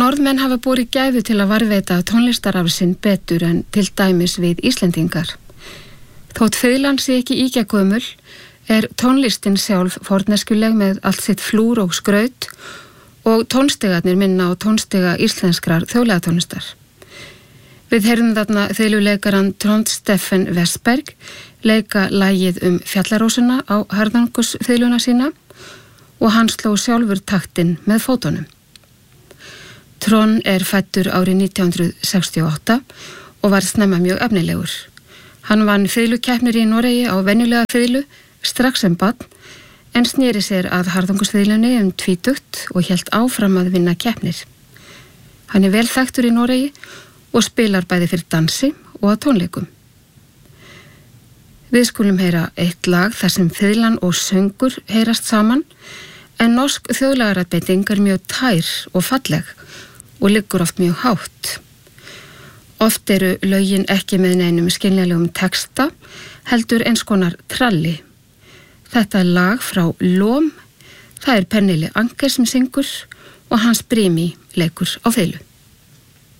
Norðmenn hafa borið gæfu til að varðveita tónlistararf sinn betur en til dæmis við Íslendingar. Þótt fiðlan sé ekki ígjagömul, tónlistin sjálf forneskjuleg með allt sitt flúr og skraut og tónstigarnir minna á tónstiga íslenskrar þjóðlagatónlistar. Við heyrðum þarna fiðluleikarann Trond Steffen Westberg leika lagið fjallarósuna á harðangusfiðluna sína og hann sló sjálfur taktinn með fótunum. Trond fæddur árið 1968 og var snemma mjög efnilegur. Hann vann fiðlukeppnir í Noregi á venjulega fiðlu strax sem barn en sneri sér að harðangusfiðlunni tvítugt og hélt áfram að vinna keppnir. Hann vel þekktur í Noregi og spilar bæði fyrir dansi og að tónleikum. Við skulum heyra eitt lag þar sem fiðlan og söngur heyrast saman en norsk þjóðlagaratbeiting mjög tær og falleg og liggur oft mjög hátt. Oft eru lögin ekki með neinum skiljanlegum texta, heldur eins konar tralli. Þetta lag frá Lóm, það Pernille Anker sem syngur og Hans Brimi leikur á fiðlu.